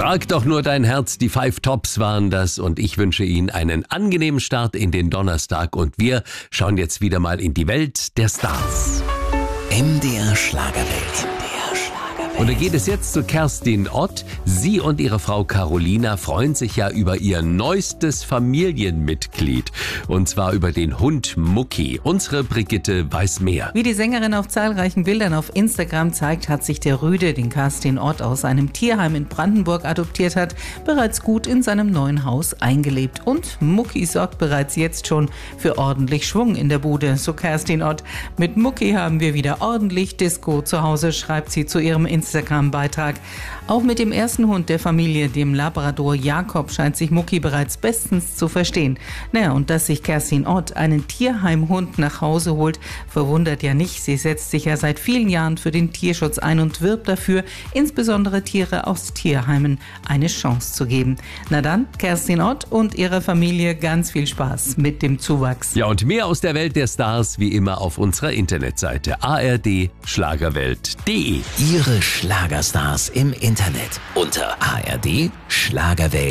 Frag doch nur dein Herz, die 5 Tops waren das und ich wünsche Ihnen einen angenehmen Start in den Donnerstag und wir schauen jetzt wieder mal in die Welt der Stars. MDR Schlagerwelt. Und da geht es jetzt zu Kerstin Ott. Sie und ihre Frau Carolina freuen sich ja über ihr neuestes Familienmitglied. Und zwar über den Hund Mucki. Unsere Brigitte weiß mehr. Wie die Sängerin auf zahlreichen Bildern auf Instagram zeigt, hat sich der Rüde, den Kerstin Ott aus einem Tierheim in Brandenburg adoptiert hat, bereits gut in seinem neuen Haus eingelebt. Und Mucki sorgt bereits jetzt schon für ordentlich Schwung in der Bude, so Kerstin Ott. Mit Mucki haben wir wieder ordentlich Disco zu Hause, schreibt sie zu ihrem Instagram-Beitrag. Auch mit dem ersten Hund der Familie, dem Labrador Jakob, scheint sich Mucki bereits bestens zu verstehen. Naja, und dass sich Kerstin Ott einen Tierheimhund nach Hause holt, verwundert ja nicht. Sie setzt sich ja seit vielen Jahren für den Tierschutz ein und wirbt dafür, insbesondere Tiere aus Tierheimen eine Chance zu geben. Na dann, Kerstin Ott und ihrer Familie ganz viel Spaß mit dem Zuwachs. Ja, und mehr aus der Welt der Stars wie immer auf unserer Internetseite ardschlagerwelt.de. Ihre Schlagerstars im Internet unter ardschlagerwelt.de.